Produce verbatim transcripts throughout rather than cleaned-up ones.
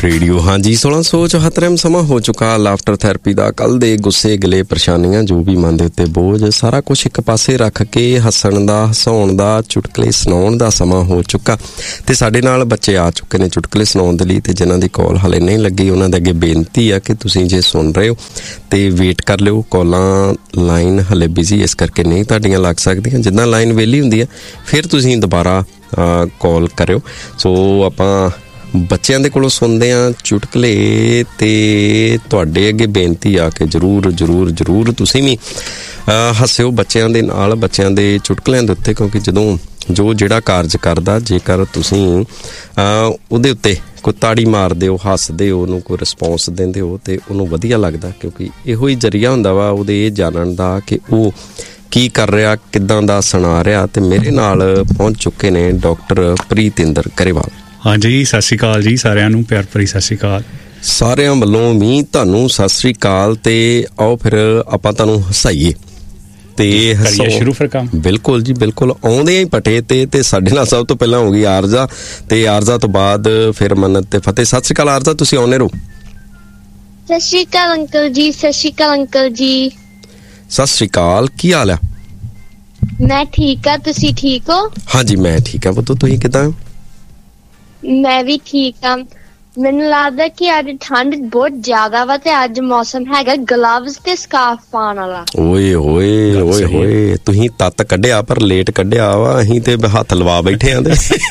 Radio. ਹਾਂਜੀ, ਸੋਲਾਂ ਸੌ ਚੌਹੱਤਰਵਾਂ ਸਮਾਂ ਹੋ ਚੁੱਕਾ ਲਾਫਟਰ ਥੈਰੇਪੀ ਦਾ। ਕੱਲ ਦੇ ਗੁੱਸੇ ਗਿਲੇ ਪਰੇਸ਼ਾਨੀਆਂ ਜੋ ਵੀ ਮਨ ਦੇ ਉੱਤੇ ਬੋਝ ਸਾਰਾ ਕੁਛ ਇੱਕ ਪਾਸੇ ਰੱਖ ਕੇ ਹੱਸਣ ਦਾ, ਹਸਾਉਣ ਦਾ, ਚੁਟਕਲੇ ਸੁਣਾਉਣ ਦਾ ਸਮਾਂ ਹੋ ਚੁੱਕਾ। ਤੇ ਸਾਡੇ ਨਾਲ ਬੱਚੇ ਆ ਚੁੱਕੇ ਨੇ ਚੁਟਕਲੇ ਸੁਣਾਉਣ ਦੇ ਲਈ, ਤੇ ਜਿਨ੍ਹਾਂ ਦੀ ਕਾਲ ਹਾਲੇ ਨਹੀਂ ਲੱਗੀ ਉਹਨਾਂ ਦੇ ਅੱਗੇ ਬੇਨਤੀ ਆ ਕਿ ਤੁਸੀਂ ਜੇ ਸੁਣ ਰਹੇ ਹੋ ਤੇ ਵੇਟ ਕਰ ਲਿਓ। ਕਾਲਾਂ ਲਾਈਨ ਹਾਲੇ ਬਿਜ਼ੀ, ਇਸ ਕਰਕੇ ਨਹੀਂ ਤੁਹਾਡੀਆਂ ਲੱਗ ਸਕਦੀਆਂ। ਜਿੱਦਾਂ ਲਾਈਨ ਵਿਹਲੀ ਹੁੰਦੀ ਆ ਫਿਰ ਤੁਸੀਂ ਦੁਬਾਰਾ ਕਾਲ ਕਰਿਓ। ਸੋ ਆਪਾਂ ਬੱਚਿਆਂ ਦੇ ਕੋਲੋਂ ਸੁਣਦੇ ਹਾਂ ਚੁਟਕਲੇ, ਤੇ ਤੁਹਾਡੇ ਅੱਗੇ ਬੇਨਤੀ ਆ ਕਿ ਜ਼ਰੂਰ ਜ਼ਰੂਰ ਜ਼ਰੂਰ ਤੁਸੀਂ ਵੀ ਹੱਸਿਓ ਬੱਚਿਆਂ ਦੇ ਨਾਲ, ਬੱਚਿਆਂ ਦੇ ਚੁਟਕਲਿਆਂ ਦੇ ਉੱਤੇ, ਕਿਉਂਕਿ ਜਦੋਂ ਜੋ ਜਿਹੜਾ ਕਾਰਜ ਕਰਦਾ ਜੇਕਰ ਤੁਸੀਂ ਉਹਦੇ ਉੱਤੇ ਕੋਈ ਤਾੜੀ ਮਾਰਦੇ ਹੋ, ਹੱਸਦੇ ਹੋ, ਉਹਨੂੰ ਕੋਈ ਰਿਸਪੌਂਸ ਦਿੰਦੇ ਹੋ ਤੇ ਉਹਨੂੰ ਵਧੀਆ ਲੱਗਦਾ, ਕਿਉਂਕਿ ਇਹੋ ਹੀ ਜ਼ਰੀਆ ਹੁੰਦਾ ਵਾ ਉਹਦੇ ਇਹ ਜਾਣਨ ਦਾ ਕਿ ਉਹ ਕੀ ਕਰ ਰਿਹਾ, ਕਿੱਦਾਂ ਦਾ ਸੁਣਾ ਰਿਹਾ। ਤੇ ਮੇਰੇ ਨਾਲ ਪਹੁੰਚ ਚੁੱਕੇ ਨੇ ਡਾਕਟਰ ਪ੍ਰੀਤਿੰਦਰ ਗਰੇਵਾਲ। ਹਾਂਜੀ, ਸਤਿ ਸ਼੍ਰੀ ਅਕਾਲ ਜੀ ਸਾਰਿਆਂ ਨੂੰ, ਪਿਆਰ ਭਰੀ ਸਤਿ ਸ਼੍ਰੀ ਅਕਾਲ ਸਾਰਿਆਂ ਵੱਲੋਂ ਵੀ ਤੁਹਾਨੂੰ ਸਤਿ ਸ਼੍ਰੀ ਅਕਾਲ। ਤੇ ਆਓ ਫਿਰ ਆਪਾਂ ਤੁਹਾਨੂੰ ਹਸਾਈਏ ਤੇ ਕਰੀਏ ਸ਼ੁਰੂ ਫਿਰ ਕੰਮ। ਬਿਲਕੁਲ ਜੀ ਬਿਲਕੁਲ, ਆਉਂਦੇ ਹੀ ਪਟੇ ਤੇ ਤੇ ਸਾਡੇ ਨਾਲ ਸਭ ਤੋਂ ਪਹਿਲਾਂ ਹੋ ਗਈ ਆਰਜ਼ਾ, ਤੇ ਆਰਜ਼ਾ ਤੋਂ ਬਾਅਦ ਫਿਰ ਮੰਨਤ ਤੇ ਫਤਿਹ। ਸਤਿ ਸ਼੍ਰੀ ਅਕਾਲ ਆਰਜ਼ਾ, ਤੁਸੀਂ ਆਉਣੇ ਰਹੋ। ਸਤਿ ਸ਼੍ਰੀ ਅਕਾਲ ਅੰਕਲ ਜੀ। ਸਤਿ ਸ਼੍ਰੀ ਅਕਾਲ ਅੰਕਲ ਜੀ। ਸਤਿ ਸ਼੍ਰੀ ਅਕਾਲ, ਕੀ ਹਾਲ ਆ? ਮੈਂ ਠੀਕ ਆ, ਤੁਸੀਂ ਠੀਕ ਹੋ? ਹਾਂਜੀ ਮੈਂ ਠੀਕ ਆ ਪੁੱਤ, ਤੁਸੀਂ ਕਿੱਦਾਂ? ਮੈਂ ਵੀ ਠੀਕ ਆ। ਮੈਨੂੰ ਲੱਗਦਾ ਕਿ ਅੱਜ ਠੰਡ ਬਹੁਤ ਜ਼ਿਆਦਾ ਵਾ ਤੇ ਅੱਜ ਮੌਸਮ ਹੈਗਾ ਗਲਵਜ਼ ਤੇ ਸਕਾਰਫ ਪਾਉਣ ਵਾਲਾ। ਓਏ ਹੋਏ ਓਏ ਹੋਏ, ਤੁਸੀਂ ਤੱਤ ਕੱਢਿਆ ਪਰ ਲੇਟ ਕੱਢਿਆ ਵਾ, ਅਸੀਂ ਤੇ ਹੱਥ ਲਵਾ ਬੈਠੇ ਆਂ।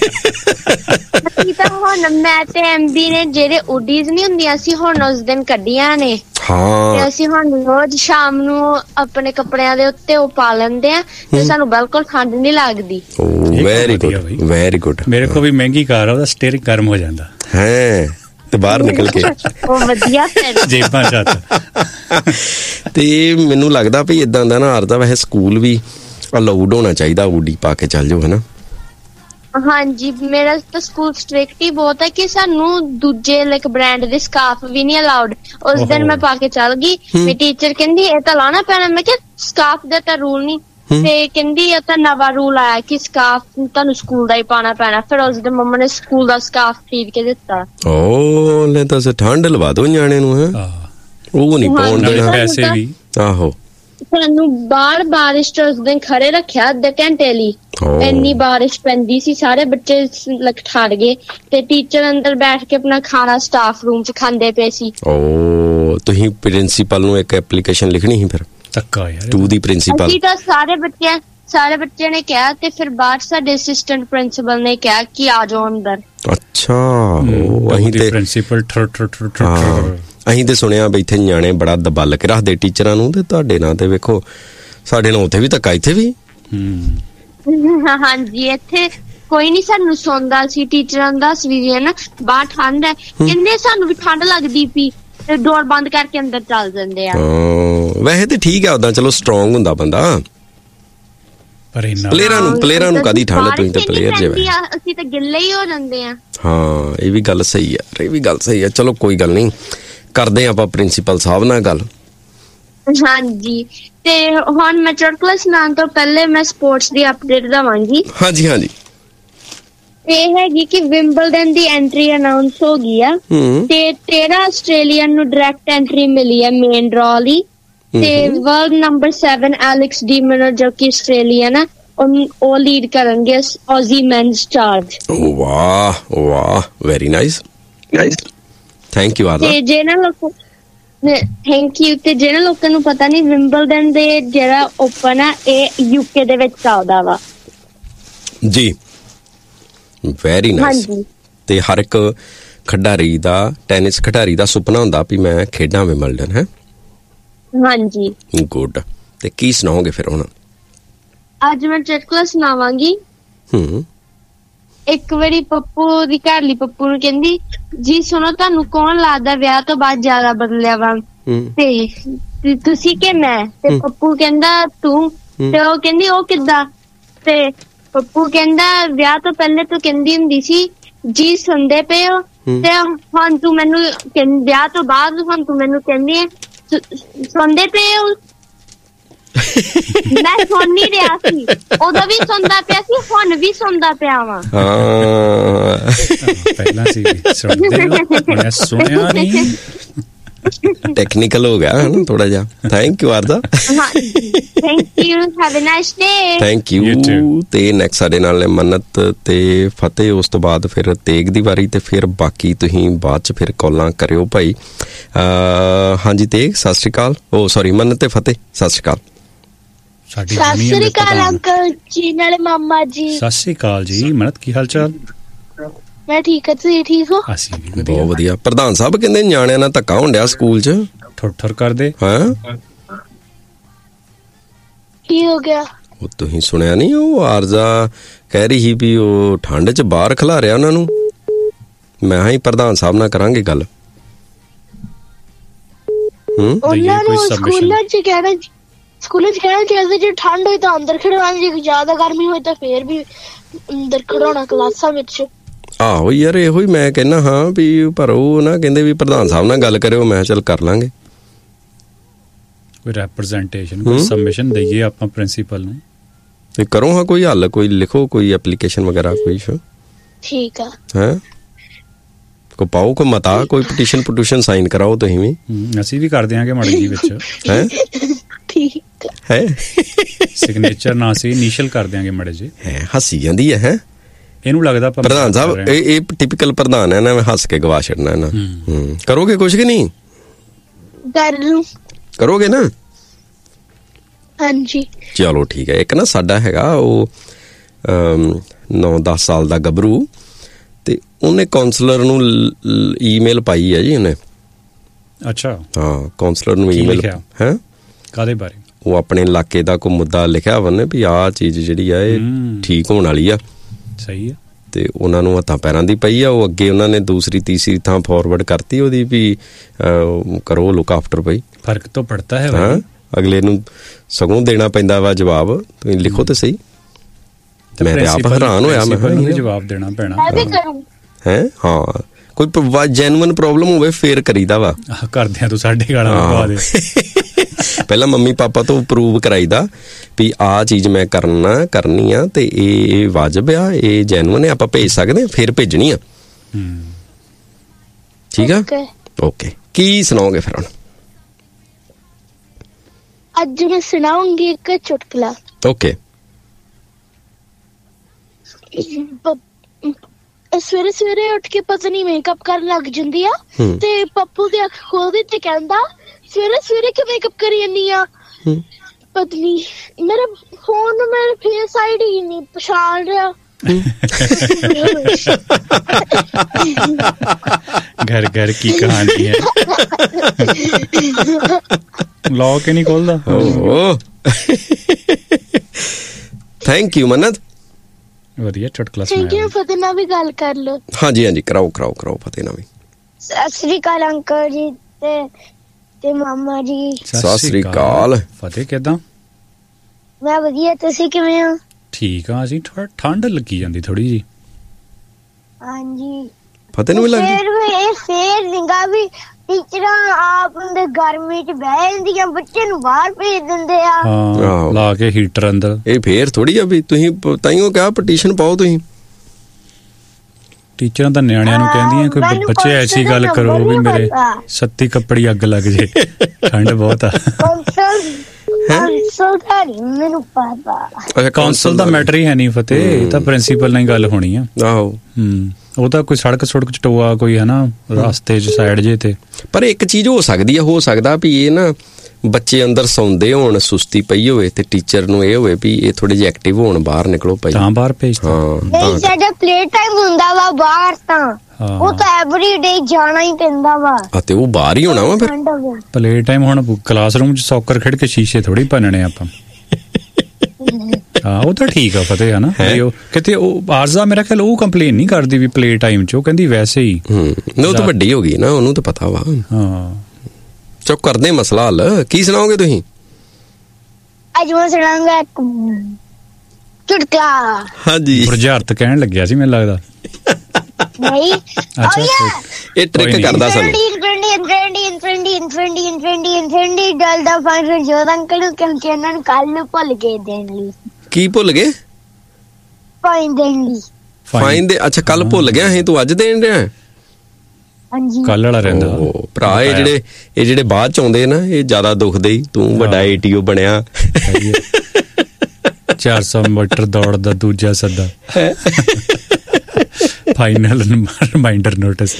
ਤਾਂ ਹੁਣ ਮੈਂ ਤੇ ਐਮਬੀ ਨੇ ਜਿਹੜੇ ਉਡੀਜ਼ ਨਹੀਂ ਹੁੰਦੀਆਂ ਸੀ ਹੁਣ ਉਸ ਦਿਨ ਕੱਢੀਆਂ ਨੇ। ਹਾਂ, ਤੇ ਅਸੀਂ ਹੁਣ ਰੋਜ਼ ਸ਼ਾਮ ਨੂੰ ਆਪਣੇ ਕੱਪੜਿਆਂ ਦੇ ਉੱਤੇ ਉਹ ਪਾ ਲੈਂਦੇ ਆ ਤੇ ਸਾਨੂੰ ਬਿਲਕੁਲ ਠੰਡ ਨਹੀਂ ਲੱਗਦੀ। Very good very good. ਮੇਰੇ ਕੋਲ ਵੀ ਮਹਿੰਗੀ ਕਾਰ ਆ, ਉਹਦਾ ਸਟੀਅਰਿੰਗ ਗਰਮ ਹੋ ਜਾਂਦਾ ਹੈ ਤੇ ਬਾਹਰ ਨਿਕਲ ਕੇ ਉਹ ਵਧੀਆ ਫਿਰ ਜੇਬਾਂ ਚ। ਤੇ ਮੈਨੂੰ ਲੱਗਦਾ ਵੀ ਇਦਾਂ ਦਾ ਨਾ ਆਰਜ਼ਾ, ਵੈਸੇ ਸਕੂਲ ਵੀ ਅਲਾਊਡ ਹੋਣਾ ਚਾਹੀਦਾ, ਉਡੀ ਪਾ ਕੇ ਚੱਲ ਜਾਓ, ਹਨਾ? ਹਾਂਜੀ, ਮੇਰਾ ਤਾਂ ਸਕੂਲ ਸਟ੍ਰਿਕਟ ਹੀ ਬਹੁਤ ਹੈ ਕਿ ਸਾਨੂੰ ਦੂਜੇ ਲਾਈਕ ਬ੍ਰਾਂਡ ਦੇ ਸਕਾਰਫ ਵੀ ਨਹੀਂ ਅਲਾਉਡ। ਉਸ ਦਿਨ ਮੈਂ ਪਾ ਕੇ ਚੱਲ ਗਈ, ਮੇਰੀ ਟੀਚਰ ਕਹਿੰਦੀ ਇਹ ਤਾਂ ਲਾਉਣਾ ਪੈਣਾ। ਮੈਂ ਕਿਹਾ ਸਕਾਰਫ ਦਾ ਤਾਂ ਰੂਲ ਨਹੀਂ, ਤੇ ਕਹਿੰਦੀ ਇਹ ਤਾਂ ਨਵਾਂ ਰੂਲ ਆਇਆ ਕਿ ਸਕਾਰਫ ਤੁਹਾਨੂੰ ਸਕੂਲ ਦਾ ਹੀ ਪਾਉਣਾ ਪੈਣਾ। ਫਿਰ ਉਸ ਦਿਨ ਮੰਮਾ ਨੇ ਸਕੂਲ ਦਾ ਸਕਾਰਫ ਖਰੀਦ ਕੇ ਦਿੱਤਾ। ਓ ਲੈ ਤਾਂ ਠੰਡ ਲਵਾ ਦੋ ਨਿਆਣੇ ਨੂੰ, ਹੈ ਉਹ ਨਹੀਂ ਪਾਉਣ ਦੇਣਾ ਪੈਸੇ ਵੀ। ਆਹੋ, ਸਾਨੂੰ ਬਾਹਰ ਬਾਰਿਸ਼ ਚ ਉਸ ਦਿਨ ਖੜੇ ਰੱਖਿਆ ਅੱਧੇ ਘੰਟੇ ਲਈ। ਇੰਨੀ ਬਾਰਿਸ਼ ਪੈਂਦੀ ਸੀ, ਸਾਰੇ ਬੱਚੇ ਠਾੜ ਗਏ ਤੇ ਟੀਚਰ ਅੰਦਰ ਬੈਠ ਕੇ ਆਪਣਾ ਖਾਣਾ ਸਟਾਫ ਰੂਮ ਚ ਖਾਂਦੇ ਪਏ ਸੀ। ਓ ਤੁਸੀਂ ਪ੍ਰਿੰਸੀਪਲ ਨੂੰ ਇੱਕ ਐਪਲੀਕੇਸ਼ਨ ਲਿਖਣੀ ਸੀ ਫਿਰ ਧੱਕਾ ਯਾਰ ਟੂ ਦੀ ਪ੍ਰਿੰਸੀਪਲ। ਅਸੀਂ ਤਾਂ ਸਾਰੇ ਬੱਚੇ ਸਾਰੇ ਬੱਚੇ ਨੇ ਕਿਹਾ ਤੇ ਫਿਰ ਬਾਅਦ ਸਾਡੇ ਅਸਿਸਟੈਂਟ ਪ੍ਰਿੰਸੀਪਲ ਨੇ ਕਿਹਾ ਕਿ ਆ ਜਾਓ ਅੰਦਰ। ਅੱਛਾ, ਅਸੀਂ ਤੇ ਪ੍ਰਿੰਸੀਪਲ ਠਰ ਠਰ ਠਰ ਅਸੀਂ ਤੇ ਸੁਣਿਆ ਵੀ ਇੱਥੇ ਨਿਆਣੇ ਬੜਾ ਦਬਲ ਕੇ ਰੱਖਦੇ ਟੀਚਰਾਂ ਨੂੰ, ਤੇ ਤੁਹਾਡੇ ਨਾਲ ਤੇ ਵੇਖੋ ਸਾਡੇ ਨਾਲ ਉੱਥੇ ਵੀ ਧੱਕਾ, ਇੱਥੇ ਵੀ। ਹਾਂਜੀ, ਇੱਥੇ ਕੋਈ ਨੀ ਸਾਨੂੰ ਸੁਣਦਾ ਸੀ। ਟੀਚਰਾਂ ਦਾ ਵੀ ਹੈ ਨਾ, ਬਾਹਰ ਠੰਡ ਹੈ, ਕਹਿੰਦੇ ਸਾਨੂੰ ਵੀ ਠੰਡ ਲੱਗਦੀ ਪਈ ਤੇ ਡੋਰ ਬੰਦ ਕਰਕੇ ਅੰਦਰ ਚੱਲ ਜਾਂਦੇ ਆ। ਵੈਸੇ ਤੇ ਠੀਕ ਆ, ਉਦਾਂ ਚਲੋ ਸਟਰੋਂਗ ਹੁੰਦਾ ਬੰਦਾ। ਪਰ ਪਲੇਅਰਾਂ ਨੂੰ ਪਲੇਅਰਾਂ ਨੂੰ ਕਦੀ ਠੰਡ, ਤੁਸੀਂ ਤੇ ਪਲੇਅਰ ਜਿਵੇਂ ਅਸੀਂ ਤਾਂ ਗਿੱਲੇ ਹੀ ਹੋ ਜਾਂਦੇ ਆ। ਹਾਂ, ਇਹ ਵੀ ਗੱਲ ਸਹੀ ਆ, ਇਹ ਵੀ ਗੱਲ ਸਹੀ ਆ। ਚਲੋ ਕੋਈ ਗੱਲ ਨਹੀਂ, ਕਰਦੇ ਆਪਾਂ ਪ੍ਰਿੰਸੀਪਲ ਸਾਹਿਬ ਨਾਲ ਗੱਲ। ਹਾਂਜੀ, ਤੇ ਹੁਣ ਮੈਂ ਚੁਟਕਲਾ ਸੁਣਾਉਣ ਤੋਂ ਪਹਿਲੇ ਮੈਂ ਸਪੋਰਟਸ ਦੀ ਅਪਡੇਟ ਦਵਾਂਗੀ। ਹਾਂਜੀ ਹਾਂਜੀ, ਇਹ ਹੈਗੀ ਕਿ ਵਿੰਬਲਡਨ ਦੀ ਐਂਟਰੀ ਅਨਾਉਂਸ ਹੋ ਗਈ ਆ ਤੇ ਤੇਰਾਂ ਆਸਟ੍ਰੇਲੀਅਨ ਨੂੰ ਡਾਇਰੈਕਟ ਐਂਟਰੀ ਮਿਲੀ ਹੈ ਮੇਨ ਡਰਾ ਲਈ। ਤੇ world number seven Alex D ਮਿਨਰ ਜੋ ਕਿ ਆਸਟ੍ਰੇਲੀਅਨ ਆ, ਉਹ ਲੀਡ ਕਰਨਗੇ ਆਜ਼ੀ ਮੈਨਸ ਚਾਰਜ। ਵਾਹ ਵਾਹ, very nice nice, thank you Arza. ਤੇ ਜਿਹਨਾਂ ਲੋਕਾਂ ਥੈਂਕ ਯੂ ਤੇ ਜਿਹਨਾਂ ਲੋਕਾਂ ਨੂੰ ਪਤਾ ਨਹੀਂ, ਵਿੰਬਲਡਨ ਦੇ ਜਿਹੜਾ ਓਪਨ ਆ ਇਹ ਯੂਕੇ ਦੇ ਵਿੱਚ ਚੱਲਦਾ ਵਾ ਜੀ। Very nice. ਤੇ ਹਰ ਇੱਕ ਖਿਡਾਰੀ ਦਾ, ਟੈਨਿਸ ਖਿਡਾਰੀ ਦਾ ਸੁਪਨਾ ਹੁੰਦਾ ਵੀ ਮੈਂ ਖੇਡਾਂ ਵਿੰਬਲਡਨ, ਹੈ? ਹਾਂਜੀ, ਗੁੱਡ। ਤੇ ਕੀ ਸੁਣਾਓਗੇ ਫਿਰ ਹੁਣ? ਅੱਜ ਮੈਂ ਚੁਟਕਲਾ ਸੁਣਾਵਾਂਗੀ। ਹੂੰ ਇੱਕ ਵਾਰੀ ਪੱਪੂ ਦੀ ਘਰਲੀ ਪੱਪੂ ਨੂੰ ਕਹਿੰਦੀ, ਜੀ ਸੁਣੋ ਤੁਹਾਨੂੰ ਕੌਣ ਲੱਗਦਾ ਵਿਆਹ ਤੋਂ ਬਾਅਦ ਜ਼ਿਆਦਾ ਬਦਲਿਆ ਵਾ? ਤੇ ਤੁਸੀਂ ਕਿ ਮੈਂ? ਤੇ ਪੱਪੂ ਕਹਿੰਦਾ ਤੂੰ। ਤੇ ਉਹ ਕਹਿੰਦੀ ਉਹ ਕਿੱਦਾਂ? ਤੇ ਪੱਪੂ ਕਹਿੰਦਾ ਵਿਆਹ ਤੋਂ ਪਹਿਲੇ ਤੂੰ ਕਹਿੰਦੀ ਹੁੰਦੀ ਸੀ ਜੀ ਸੁਣਦੇ ਪਏ ਹੋ, ਤੇ ਹੁਣ ਤੂੰ ਮੈਨੂੰ ਵਿਆਹ ਤੋਂ ਬਾਅਦ ਹੁਣ ਤੂੰ ਮੈਨੂੰ ਕਹਿੰਦੀ ਹੈ ਸੁਣਦੇ ਪਏ ਹੋ। ਮੈਂ ਸੁਣ ਨਹੀਂ ਰਿਹਾ ਸੀ, ਉਦੋਂ ਵੀ ਸੁਣਦਾ ਪਿਆ ਸੀ, ਹੁਣ ਵੀ ਸੁਣਦਾ ਪਿਆ ਵਾ। ਹਾਂ ਪਹਿਲਾਂ ਸੀ ਸੁਣਦੇ ਹੋ, ਸੁਣਿਆ ਨਹੀਂ। ਟੈਕਨੀਕਲ ਹੋ ਗਿਆ ਨਾ ਥੋੜਾ ਜਿਹਾ। Thank you Arza. Thank you, have a nice day. Thank you. ਤੇ ਨੈਕਸਟ ਸਾਡੇ ਨਾਲ ਨੇ ਮੰਨਤ ਤੇ ਫਤਿਹ, ਉਸ ਤੋਂ ਬਾਅਦ ਫਿਰ ਤੇਗ ਦੀ ਵਾਰੀ, ਤੇ ਫਿਰ ਬਾਕੀ ਤੁਸੀਂ ਬਾਅਦ ਚ ਫਿਰ ਕਾਲਾਂ ਕਰਿਓ ਭਾਈ। ਹਾਂਜੀ ਤੇਗ ਸਤਿ ਸ਼੍ਰੀ ਅਕਾਲ। ਓ ਸੌਰੀ ਮੰਨਤ ਤੇ ਫਤਿਹ ਸਤਿ ਸ਼੍ਰੀ ਅਕਾਲ। ਸਾਡੀ ਸਤਿ ਸ਼੍ਰੀ ਅਕਾਲ ਅੰਕਲ ਜੀ ਨਾਲੇ ਮਾਮਾ ਜੀ। ਸਤਿ ਸ਼੍ਰੀ ਅਕਾਲ ਜੀ। ਮੰਨਤ ਕੀ ਹਾਲ ਚਾਲ? ਮੈਂ ਠੀਕ ਹਾਂ, ਤੁਸੀਂ ਠੀਕ ਹੋ? ਅਸੀਂ ਵੀ ਬਹੁਤ ਵਧੀਆ। ਪ੍ਰਧਾਨ ਸਾਹਿਬ ਕਹਿੰਦੇ ਨਿਆਣਿਆਂ ਨਾਲ ਧੱਕਾ ਹੋਣ ਡਿਆ ਸਕੂਲ ਚ, ਠੁਰ ਠੁਰ ਕਰਦੇ। ਹਾਂ ਕੀ ਹੋ ਗਿਆ? ਉਹ ਤੁਸੀਂ ਸੁਣਿਆ ਨਹੀਂ? ਉਹ ਆਰਜ਼ਾ ਕਹਿ ਰਹੀ ਸੀ ਵੀ ਉਹ ਠੰਡ ਚ ਬਾਹਰ ਖਿਲਾਰਿਆ ਉਹਨਾਂ ਨੂੰ। ਮੈਂ ਹੀ ਪ੍ਰਧਾਨ ਸਾਹਿਬ ਨਾਲ ਕਰਾਂਗੇ ਗੱਲ। ਹੂੰ ਉਹਨਾਂ ਨੂੰ ਸਕੂਲਾਂ ਚ ਕਹਿਣਾ, ਸਕੂਲਾਂ ਚ ਕਹਿਣਾ ਚਾਹੀਦਾ ਜੇ ਠੰਡ ਹੋਈ ਤਾਂ ਅੰਦਰ ਖੜਾਉਣਾ, ਜੇ ਜ਼ਿਆਦਾ ਗਰਮੀ ਹੋਈ ਤਾਂ ਫੇਰ ਵੀ ਅੰਦਰ ਖੜਾਉਣਾ ਕਲਾਸਾਂ ਵਿੱਚ। ਆਹੋ ਯਾਰ ਇਹੋ ਹੀ ਮੈਂ ਕਹਿੰਦਾ ਹਾਂ ਵੀ, ਪਰ ਉਹ ਨਾ ਕਹਿੰਦੇ ਵੀ ਪ੍ਰਧਾਨ ਸਾਹਿਬ ਨਾਲ ਗੱਲ ਕਰਿਓ। ਮੈਂ ਚੱਲ ਕਰ ਲਾਂਗੇ, ਕੋਈ ਰੈਪਰੈਜ਼ੈਂਟੇਸ਼ਨ, ਕੋਈ ਸਬਮਿਸ਼ਨ ਦਈਏ ਆਪਾਂ ਪ੍ਰਿੰਸੀਪਲ ਨੂੰ। ਤੇ ਕਰੋ ਹਾਂ ਕੋਈ ਹੱਲ, ਕੋਈ ਲਿਖੋ ਕੋਈ ਐਪਲੀਕੇਸ਼ਨ ਵਗੈਰਾ ਕੋਈ। ਠੀਕ ਆ ਹੈ ਕੋ ਪਾਓ ਕੋ ਮਤਾ, ਕੋਈ ਪਟੀਸ਼ਨ ਪਟੀਸ਼ਨ ਸਾਈਨ ਕਰਾਓ ਤੁਸੀਂ ਵੀ। ਅਸੀਂ ਵੀ ਕਰ ਦਿਆਂਗੇ ਮਾੜੀ ਜੀ ਵਿੱਚ। ਹੈ ਠੀਕ ਹੈ ਸਿਗਨੇਚਰ ਨਾ ਸੀ ਇਨੀਸ਼ੀਅਲ ਕਰ ਦਿਆਂਗੇ ਮਾੜੇ ਜੀ। ਹੈ ਹੱਸੀ ਜਾਂਦੀ ਹੈ। ਹੈ ਇਹਨੂੰ ਲੱਗਦਾ ਪ੍ਰਧਾਨ ਸਾਹਿਬ ਇਹ ਇਹ ਟਿਪੀਕਲ ਪ੍ਰਧਾਨ ਹੈ ਨਾ, ਮੈਂ ਹੱਸ ਕੇ ਗਵਾ ਛੱਡਣਾ ਨਾ। ਹੂੰ ਕਰੋਗੇ ਕੁਛ ਕਿ ਨਹੀਂ? ਕਰ ਲੂੰ। ਕਰੋਗੇ ਨਾ? ਹਾਂਜੀ ਚਲੋ ਠੀਕ ਹੈ। ਇੱਕ ਨਾ ਸਾਡਾ ਹੈਗਾ ਉਹ ਨੌ ਦਸ ਸਾਲ ਦਾ ਗੱਭਰੂ, ਤੇ ਉਹਨੇ ਕਾਉਂਸਲਰ ਨੂੰ ਈਮੇਲ ਪਾਈ ਹੈ ਜੀ ਉਹਨੇ। ਅੱਛਾ ਹਾਂ ਕਾਉਂਸਲਰ ਨੂੰ ਈਮੇਲ। ਹੈ ਕਾਹਦੇ ਬਾਰੇ? ਉਹ ਆਪਣੇ ਇਲਾਕੇ ਦਾ ਕੋਈ ਮੁੱਦਾ ਲਿਖਿਆ ਉਹਨੇ ਵੀ ਆਹ ਚੀਜ਼ ਜਿਹੜੀ ਆ ਇਹ ਠੀਕ ਹੋਣ ਵਾਲੀ ਆ। ਸਹੀ ਹੈ। ਤੇ ਉਹਨਾਂ ਨੂੰ ਹੱਥਾਂ ਪੈਰਾਂ ਦੀ ਪਈ ਆ। ਉਹ ਅੱਗੇ ਉਹਨਾਂ ਨੇ ਦੂਸਰੀ ਤੀਸਰੀ ਥਾਂ ਫਾਰਵਰਡ ਕਰਤੀ ਉਹਦੀ ਵੀ ਕਰੋ ਲੁੱਕ ਆਫਟਰ ਭਾਈ। ਫਰਕ ਤਾਂ ਪੜਤਾ ਹੈ। ਹਾਂ ਅਗਲੇ ਨੂੰ ਸਗੋਂ ਦੇਣਾ ਪੈਂਦਾ ਵਾ ਜਵਾਬ। ਤੁਸੀਂ ਲਿਖੋ ਤੇ ਸਹੀ। ਮੈਂ ਤੇ ਆਪ ਹੈਰਾਨ ਹੋਇਆ। ਮੈਂ ਜਵਾਬ ਦੇਣਾ ਪੈਣਾ ਹੈ। ਹਾਂ ਕੋਈ ਜੈਨੂਇਨ ਪ੍ਰੋਬਲਮ ਹੋਵੇ ਫੇਰ ਕਰੀਦਾ ਵਾ। ਕਰਦਿਆਂ ਤੂੰ ਸਾਡੇ ਗਾਲਾਂ ਪਾ ਦੇ। ਪਹਿਲਾਂ ਮੰਮੀ ਪਾਪਾ ਤੋਂ ਅਪਰੂਵ ਕਰਾਈਦਾ ਵੀ ਆਹ ਚੀਜ਼ ਮੈਂ ਕਰਨਾ ਕਰਨੀ ਆ ਤੇ ਇਹ ਵਾਜਬ ਆ, ਇਹ ਜੈਨੂਇਨ ਹੈ, ਆਪਾਂ ਭੇਜ ਸਕਦੇ ਫਿਰ ਭੇਜਣੀ ਆ। ਠੀਕ ਆ ਓਕੇ। ਕੀ ਸੁਣਾਓਗੇ ਫਿਰ ਹੁਣ? ਅੱਜ ਮੈਂ ਸੁਣਾਉਂਗੀ ਇੱਕ ਚੁਟਕਲਾ। ਓਕੇ। ਸਵੇਰੇ ਸਵੇਰੇ ਉੱਠ ਕੇ ਪਤਨੀ ਮੇਕਅਪ ਕਰਨ ਲੱਗ ਜਾਂਦੀ ਆ, ਤੇ ਪੱਪੂ ਦੀ ਅੱਖ ਖੋਲਦੀ ਤੇ ਕਹਿੰਦਾ ਸਵੇਰੇ ਸਵੇਰੇ ਕਿ ਮੇਕਅਪ ਕਰੀ ਜਾਂਦੀ ਆ? ਪਤਨੀ ਮੇਰੇ ਫੋਨ ਨੂੰ ਮੇਰੇ ਫੇਸ ਆਈਡੀ ਨਹੀਂ ਪਛਾਣ ਰਿਹਾ। घर घर की कहानी है। लॉक ही नहीं खोलता। थैंक यू मन्नत। ਵਧੀਆ ਚੁਟਕਲਾ ਸੁਣਾਇਆ। Thank you. ਫਤਿਹ ਨਾਲ ਵੀ ਗੱਲ ਕਰ ਲਓ। ਹਾਂਜੀ ਹਾਂਜੀ ਕਰਾਓ ਕਰਾਓ ਕਰਾਓ ਫਤਿਹ ਨਾਲ ਵੀ। ਸਤਿ ਸ੍ਰੀ ਅਕਾਲ ਅੰਕਲ ਜੀ ਤੇ ਤੇ ਮਾਮਾ ਜੀ। ਸਤਿ ਸ੍ਰੀ ਅਕਾਲ। ਫਤਿਹ ਕਿਦਾਂ? ਮੈਂ ਵਧੀਆ, ਤੁਸੀਂ ਕਿਵੇਂ ਹੋ? ਠੀਕ ਆ। ਅਸੀਂ ਥੋੜਾ ਠੰਡ ਲੱਗੀ ਜਾਂਦੀ ਥੋੜੀ ਜੀ। ਹਾਂਜੀ ਫਤਿਹ ਨੂੰ ਵੀ ਲੱਗੀ। ਫੇਰ ਵੀ ਇਹ ਫੇਰ ਨਿਗਾ ਵੀ ਟੀਚਰਾਂ ਆਪ ਦੇ ਗਰਮੀ ਚ ਬਹਿ ਜਾਂਦੀਆਂ, ਬੱਚੇ ਨੂੰ ਬਾਹਰ ਭੇਜ ਦਿੰਦੇ ਆ। ਹਾਂ ਲਾ ਕੇ ਹੀਟਰ ਅੰਦਰ। ਇਹ ਫੇਰ ਥੋੜੀ ਆ ਵੀ ਤੁਸੀਂ ਤਾਈਓ ਕਿਹਾ ਪਟੀਸ਼ਨ ਪਾਓ ਤੁਸੀਂ। ਟੀਚਰਾਂ ਤਾਂ ਨਿਆਣਿਆਂ ਨੂੰ ਕਹਿੰਦੀਆਂ ਕੋਈ ਬੱਚੇ ਐਸੀ ਗੱਲ ਕਰੋ ਵੀ ਮੇਰੇ ਸੱਤੀ ਕੱਪੜੀ ਅੱਗ ਲੱਗ ਜੇ, ਠੰਡ ਬਹੁਤ ਆ। ਕੌਂਸਲ ਦਾ ਨਹੀਂ ਮੈਨੂੰ ਪਤਾ। ਕੌਂਸਲ ਦਾ ਮੈਟਰ ਹੀ ਹੈ ਨਹੀਂ ਫਤਿਹ, ਇਹ ਤਾਂ ਪ੍ਰਿੰਸੀਪਲ ਨਾਲ ਹੀ ਗੱਲ ਹੋਣੀ ਆ। ਆਹੋ ਹੂੰ ਉਹ ਤਾਂ ਕੋਈ ਸੜਕ ਸੁੜਕ ਚ ਟੋਆ ਕੋਈ ਹੈ ਨਾ ਰਸਤੇ ਚ ਸਾਈਡ ਜੇ ਤੇ। ਪਰ ਇੱਕ ਚੀਜ਼ ਹੋ ਸਕਦੀ ਆ, ਹੋ ਸਕਦਾ ਵੀ ਇਹ ਨਾ ਬੱਚੇ ਅੰਦਰ ਸੌਂਦੇ ਹੋਣ, ਸੁਸਤੀ ਪਈ ਹੋਵੇ ਤੇ ਟੀਚਰ ਨੂੰ ਇਹ ਹੋਵੇ ਵੀ ਇਹ ਥੋੜੇ ਜਿਹੇ ਐਕਟਿਵ ਹੋਣ, ਬਾਹਰ ਨਿਕਲੋ ਭਾਈ, ਤਾਂ ਬਾਹਰ ਭੇਜਦਾ। ਹਾਂ ਸਾਡਾ ਪਲੇ ਟਾਈਮ ਹੁੰਦਾ ਵਾ ਬਾਹਰ, ਤਾਂ ਉਹ ਤਾਂ ਐਵਰੀ ਡੇ ਜਾਣਾ ਹੀ ਪੈਂਦਾ ਵਾ। ਤੇ ਉਹ ਬਾਹਰ ਹੀ ਹੋਣਾ ਵਾ ਫਿਰ ਪਲੇ ਟਾਈਮ। ਹੁਣ ਕਲਾਸਰੂਮ ਚ ਸੌਕਰ ਖੇਡ ਕੇ ਸ਼ੀਸ਼ੇ ਥੋੜੀ ਭੰਨਣੇ ਆਪਾਂ। ਹਾਂ ਉਹ ਤਾਂ ਠੀਕ ਆ ਫਤਿਹ, ਹਨਾ। ਕਿਤੇ ਉਹ ਆਰਜ਼ਾ ਮੇਰਾ ਖਿਆਲ ਉਹ ਕੰਪਲੇਨ ਨਹੀਂ ਕਰਦੀ ਵੀ ਪਲੇ ਟਾਈਮ ਚ, ਉਹ ਕਹਿੰਦੀ ਵੈਸੇ ਹੀ। ਉਹ ਤਾਂ ਵੱਡੀ ਹੋ ਗਈ ਨਾ, ਉਹਨੂੰ ਤਾਂ ਪਤਾ ਵਾ। ਹਾਂ ਚੁੱਪ ਕਰਦੇ ਮਸਲਾ ਹੱਲ। ਕੀ ਸੁਣਾਓਗੇ ਤੁਸੀਂ? ਅੱਜ ਮੈਂ ਸੁਣਾਉਂਗਾ ਇੱਕ ਚੁਟਕਲਾ। ਹਾਂਜੀ ਬੁਝਾਰਤ ਕਹਿਣ ਲੱਗਿਆ ਸੀ ਮੈਨੂੰ ਲੱਗਦਾ। ਨਹੀਂ ਅੱਛਾ ਇਹ ਟ੍ਰਿਕ ਕਰਦਾ ਸਾਨੂੰ। ਇਨਫਿਨਿਟੀ ਇਨਫਿਨਿਟੀ ਇਨਫਿਨਿਟੀ ਇਨਫਿਨਿਟੀ ਡਲ ਦਾ ਫਾਈਨ ਜੋਤ ਅੰਕਲ ਨੂੰ, ਕਿਉਂਕਿ ਉਹਨਾਂ ਨੂੰ ਕੱਲ ਨੂੰ ਭੁੱਲ ਗਏ ਦੇਣ ਲਈ। ਕੀ ਭੁੱਲ ਗਏ? ਫਾਈਨ ਦੇਣ ਲਈ। ਫਾਈਨ ਦੇ? ਅੱਛਾ, ਕੱਲ ਭੁੱਲ ਗਿਆ ਸੀ, ਤੂੰ ਅੱਜ ਦੇਣ ਰਿਹਾ? ਹਾਂਜੀ, ਕੱਲ ਵਾਲਾ ਰਹਿੰਦਾ ਭਰਾ। ਇਹ ਜਿਹੜੇ ਇਹ ਜਿਹੜੇ ਬਾਅਦ ਚ ਆਉਂਦੇ ਨਾ, ਇਹ ਜ਼ਿਆਦਾ ਦੁਖਦੇ ਹੀ। ਤੂੰ ਵੱਡਾ ਏਟੀਓ ਬਣਿਆ। ਚਾਰ ਸੌ ਮੀਟਰ ਦੌੜ ਦਾ ਦੂਜਾ ਸੱਦਾ, ਫਾਈਨਲ ਰਿਮਾਈਂਡਰ ਨੋਟਿਸ।